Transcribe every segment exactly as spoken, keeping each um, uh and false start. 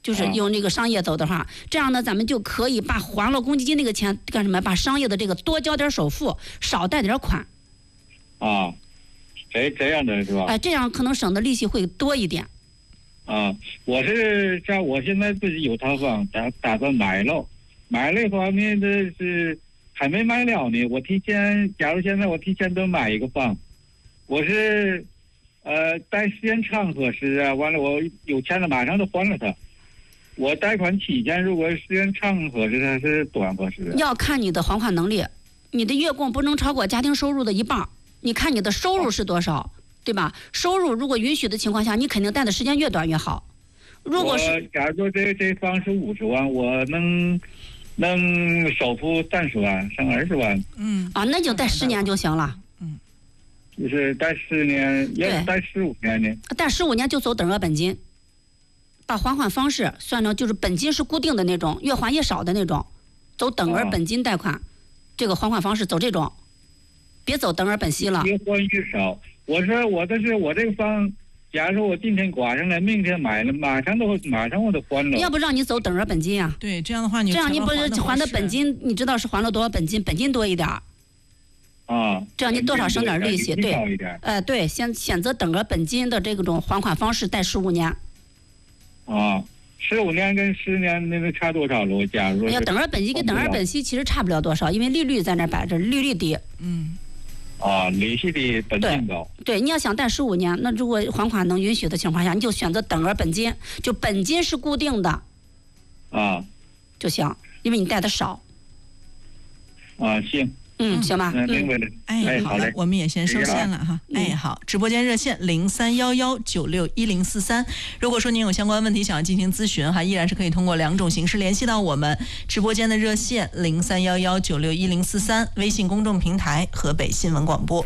就是用那个商业走的话，这样呢，咱们就可以把还了公积金那个钱干什么？把商业的这个多交点首付，少贷点款。 啊，这这样的是吧？ 哎，这样可能省的利息会多一点。 啊，我是像我现在自己有套房，打打算买了，买了方面的是还没买了呢。我提前，假如现在我提前都买一个房，我是呃贷时间长合适啊，完了我有钱了马上就还了它。我贷款期间如果时间长合适还是短合适？ 要看你的还款能力，你的月供不能超过家庭收入的一半。你看你的收入是多少，对吧？收入如果允许的情况下，你肯定贷的时间越短越好。如果是假如说这这房是五十万，我能能首付三十万，剩二十万。 嗯啊，那就贷十年就行了。 嗯，就是贷十年，也贷十五年呢。 贷十五年就走等额本金。把还款方式算成就是本金是固定的那种，越还越少的那种，走等额本金贷款，啊、这个还款方式走这种，别走等额本息了。 越还越少。我说我的是我这个房，假如说我今天挂上来，明天买了，马上都马上我都还了。 要不让你走等额本金啊？ 对，这样的话你这样你不是还的本金，你知道是还了多少本金？本金多一点。 啊， 这样你多少省点利息？对，呃，对，先选择等额本金的这种还款方式，贷十五年。 啊，十五年跟十年那个差多少了？我假如说， 要等额本金跟等额本息其实差不了多少，因为利率在那摆着，利率低。 嗯。 啊，利息低，本金高。 对，你要想贷十五年，那如果还款能允许的情况下，你就选择等额本金，就本金是固定的。 啊。 就行，因为你贷的少。 啊，行。 嗯，行吧。 嗯，明白了。 哎，好了，我们也先收线了哈。哎，好，直播间热线零三幺幺九六一零四三。如果说您有相关问题想要进行咨询哈，依然是可以通过两种形式联系到我们直播间的热线零三幺幺九六一零四三，微信公众平台河北新闻广播。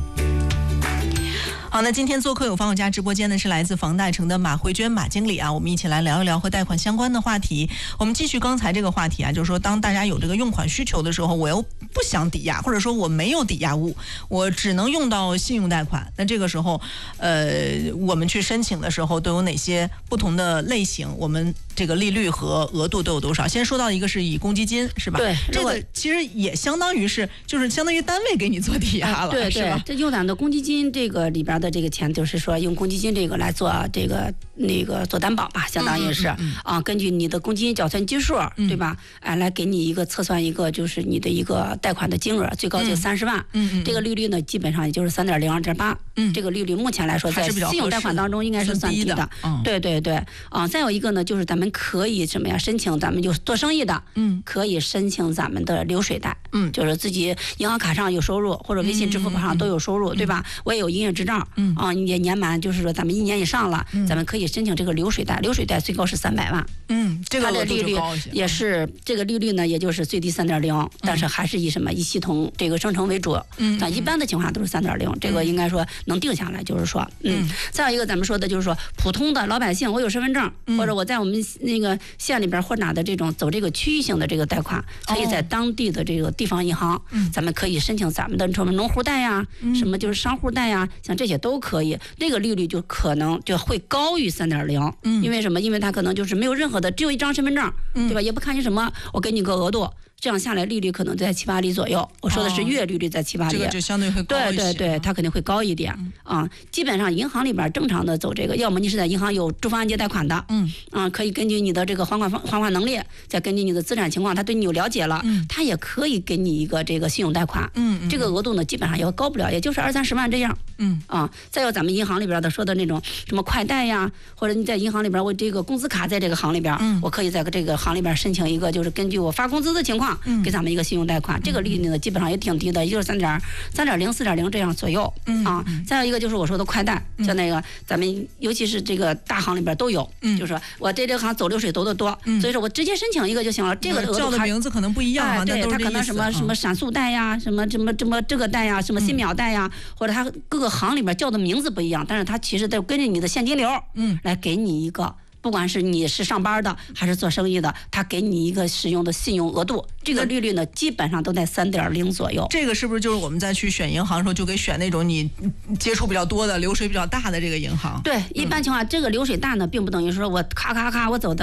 好，那今天做客有房有家直播间的是来自房贷城的马慧娟马经理啊，我们一起来聊一聊和贷款相关的话题。我们继续刚才这个话题啊，就是说当大家有这个用款需求的时候，我又不想抵押，或者说我没有抵押物，我只能用到信用贷款。那这个时候，呃，我们去申请的时候都有哪些不同的类型？我们这个利率和额度都有多少？先说到一个是以公积金是吧？ 对， 这个其实也相当于是就是相当于单位给你做抵押了， 对对， 是吧？ 这用咱的公积金这个里边的这个钱，就是说用公积金这个来做这个那个做担保吧，相当于是、嗯嗯嗯、啊，根据你的公积金缴存基数，嗯、对吧？哎，来给你一个测算一个就是你的一个贷款的金额，最高就三十万。嗯嗯，这个利率呢，基本上也就是三点零、二点八。嗯，这个利率目前来说，在信用贷款当中应该是算低的。嗯、对对对，啊，再有一个呢，就是咱们可以什么呀？申请咱们就做生意的，嗯，可以申请咱们的流水贷，嗯，就是自己银行卡上有收入，或者微信、支付宝上都有收入，嗯、对吧？我也有营业执照，嗯，啊，也年满，就是说咱们一年以上了，嗯、咱们可以申请这个流水贷，流水贷最高是三百万， 嗯，这个它的利率也是这个利率呢，也就是最低三点零，但是还是以什么以系统这个生成为主，嗯，但一般的情况下都是三点零，这个应该说能定下来，就是说，嗯，再有一个咱们说的就是说普通的老百姓，我有身份证，嗯、或者我在我们那个县里边或哪的这种走这个区域性的这个贷款，可以在当地的这个地方银行，嗯、咱们可以申请咱们的什么农户贷呀，嗯、什么就是商户贷呀，像这些都可以，那个利率就可能就会高于三点零，嗯，因为什么？因为它可能就是没有任何的，只有一张身份证，嗯、对吧？也不看你什么，我给你个额度。这样下来利率可能在七八厘左右，我说的是月利率在七八厘， 这个就相对会高一些。 对对对，它肯定会高一点、嗯、啊。基本上银行里边正常的走这个，要么你是在银行有住房按揭贷款的，嗯啊，可以根据你的这个还款还款能力，再根据你的资产情况，他对你有了解了，嗯，他也可以给你一个这个信用贷款，嗯，嗯这个额度呢基本上也高不了，也就是二三十万这样，嗯啊。再有咱们银行里边的说的那种什么快贷呀，或者你在银行里边我这个工资卡在这个行里边，嗯，我可以在这个行里边申请一个，就是根据我发工资的情况，嗯，给咱们一个信用贷款，这个利率呢基本上也挺低的，也就是三点三点零、四点零这样左右、嗯、啊。再有一个就是我说的快贷，就那个咱们尤其是这个大行里边都有，嗯、就是说我这这行走流水走得多，嗯、所以说我直接申请一个就行了。这个额度叫的名字可能不一样啊， 哎、对，它可能什么、嗯、什么闪速贷呀，什么什么什么这个贷呀，什么新秒贷呀，嗯、或者它各个行里边叫的名字不一样，但是它其实都根据你的现金流，嗯，来给你一个。不管是你是上班的还是做生意的，他给你一个使用的信用额度，这个利率呢基本上都在三点零左右。 这个是不是就是我们在去选银行的时候就给选那种你接触比较多的、流水比较大的这个银行？ 对，一般情况、嗯、这个流水大呢，并不等于说我咔咔咔我走的